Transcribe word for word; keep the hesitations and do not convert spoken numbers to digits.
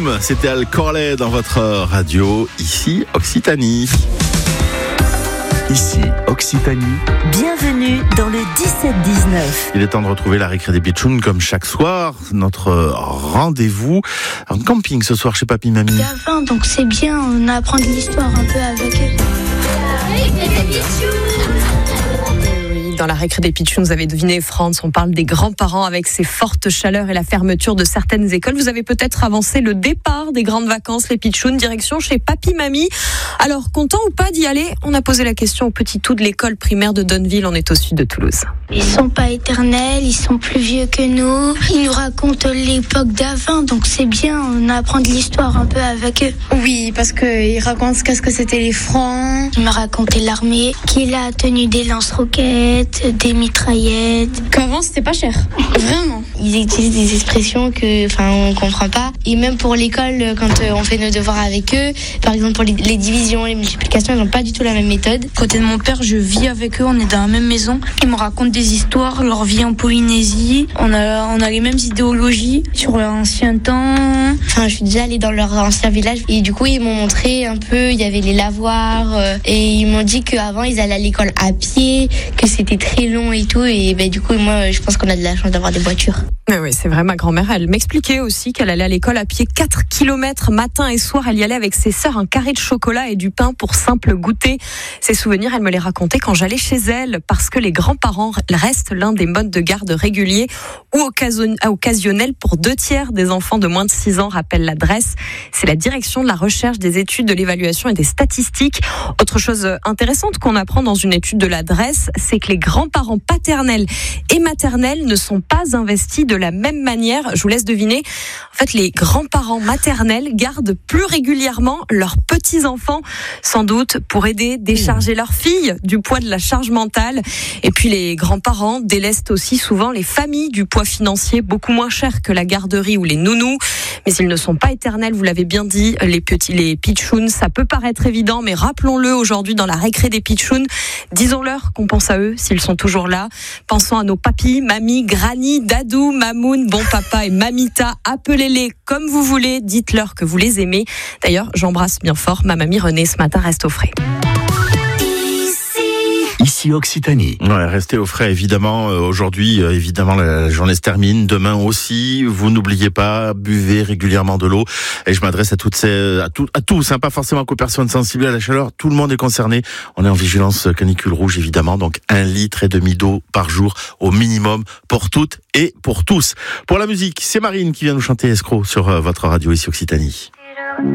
Boom, c'était Al Corley dans votre radio, ici Occitanie. Ici Occitanie. Bienvenue dans le dix-sept dix-neuf. Il est temps de retrouver la récré des Pitchouns comme chaque soir. Notre rendez-vous en camping ce soir chez Papy Mamie. Il y a vingt, donc c'est bien, on apprend de l'histoire un peu avec eux. Dans la récré des Pitchouns, vous avez deviné, France, on parle des grands-parents avec ces fortes chaleurs et la fermeture de certaines écoles. Vous avez peut-être avancé le départ des grandes vacances, les Pitchouns, direction chez Papy Mamie. Alors, content ou pas d'y aller? On a posé la question au petit tout de l'école primaire de Donneville, on est au sud de Toulouse. Ils sont pas éternels, ils sont plus vieux que nous. Ils nous racontent l'époque d'avant, donc c'est bien, on apprend de l'histoire un peu avec eux. Oui, parce qu'ils racontent qu'est-ce que c'était les francs. Ils me racontaient l'armée, qu'il a tenu des lance-roquettes, des mitraillettes. Qu'avant, c'était pas cher. Vraiment. Ils utilisent des expressions que, enfin, on comprend pas. Et même pour l'école, quand on fait nos devoirs avec eux, par exemple pour les, les divisions, les multiplications, ils n'ont pas du tout la même méthode. Côté de mon père, je vis avec eux, on est dans la même maison. Ils me racontent des histoires, leur vie en Polynésie. On a, on a les mêmes idéologies sur l'ancien temps. Enfin, je suis déjà allée dans leur ancien village et du coup, ils m'ont montré un peu, il y avait les lavoirs euh, et ils m'ont dit qu'avant, ils allaient à l'école à pied, que c'était très long et tout. Et ben, du coup, moi, je pense qu'on a de la chance d'avoir des voitures. Mais oui, c'est vrai, ma grand-mère, elle m'expliquait aussi qu'elle allait à l'école à pied quatre kilomètres matin et soir. Elle y allait avec ses sœurs, un carré de chocolat et du pain pour simple goûter. Ces souvenirs, elle me les racontait quand j'allais chez elle, parce que les grands-parents restent l'un des modes de garde réguliers ou occasionnels pour deux tiers des enfants de moins de six ans, rappelle l'adresse. C'est la direction de la recherche, des études, de l'évaluation et des statistiques. Autre chose intéressante qu'on apprend dans une étude de l'adresse, c'est que les grands-parents paternels et maternels ne sont pas investis de la même manière. Je vous laisse deviner. En fait, les grands-parents maternels gardent plus régulièrement leurs petits-enfants, sans doute pour aider, décharger leurs filles du poids de la charge mentale. Et puis les grands-parents délestent aussi souvent les familles du poids financier beaucoup moins cher que la garderie ou les nounous. Mais ils ne sont pas éternels, vous l'avez bien dit, les petits, les Pitchouns. Ça peut paraître évident, mais rappelons-le aujourd'hui dans la récré des Pitchouns. Disons-leur qu'on pense à eux s'ils sont toujours là. Pensons à nos papis, mamies, granny, dadou, mamoun, bon papa et mamita. Appelez-les comme vous voulez. Dites-leur que vous les aimez. D'ailleurs, j'embrasse bien fort ma mamie Renée ce matin. Reste au frais. Ici Occitanie. Ouais, restez au frais évidemment. Euh, aujourd'hui, euh, évidemment, la, la journée se termine. Demain aussi. Vous n'oubliez pas, buvez régulièrement de l'eau. Et je m'adresse à toutes ces, à, tout, à tous, hein, pas forcément qu'aux personnes sensibles à la chaleur. Tout le monde est concerné. On est en vigilance canicule rouge évidemment. Donc un litre et demi d'eau par jour au minimum pour toutes et pour tous. Pour la musique, c'est Marine qui vient nous chanter Escroc sur euh, votre radio ici Occitanie.